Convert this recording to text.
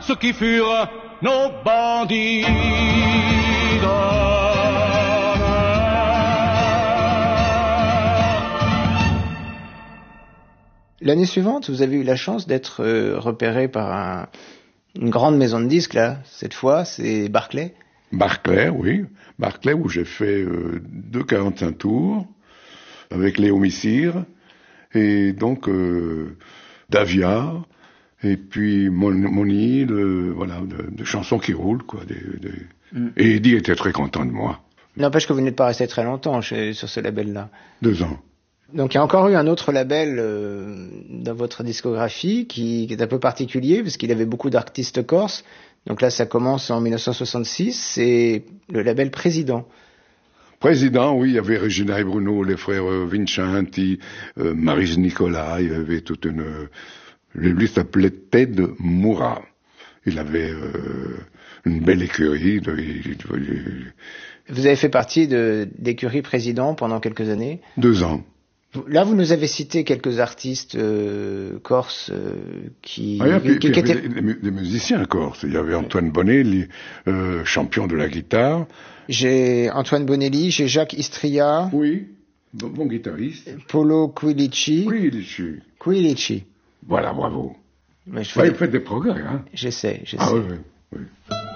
ce qui furent nos bandits. L'année suivante, vous avez eu la chance d'être repéré par une grande maison de disques, là, cette fois, c'est Barclay. Barclay, oui. Barclay, où j'ai fait 2,45 tours, avec Léo Missire, et donc Davia, et puis Moni, voilà, de chansons qui roulent, quoi. Et Eddie était très content de moi. N'empêche que vous n'êtes pas resté très longtemps sur ce label-là. 2 ans. Donc il y a encore eu un autre label dans votre discographie qui est un peu particulier parce qu'il avait beaucoup d'artistes corses. Donc là ça commence en 1966, c'est le label Président. Président, oui, il y avait Regina et Bruno, les frères Vincenti, Maris Nicolas, il y avait toute une... Lui s'appelait Ted Moura. Il avait une belle écurie. Vous avez fait partie d'écurie Président pendant quelques années. 2 ans. Là, vous nous avez cité quelques artistes corses qui étaient... des musiciens corses. Il y avait Antoine Bonelli, champion de la guitare. J'ai Antoine Bonelli, j'ai Jacques Istria. Oui, bon guitariste. Polo Quilici. Quilici. Voilà, bravo. Mais Vous faites des progrès, hein. J'essaie. Ah oui.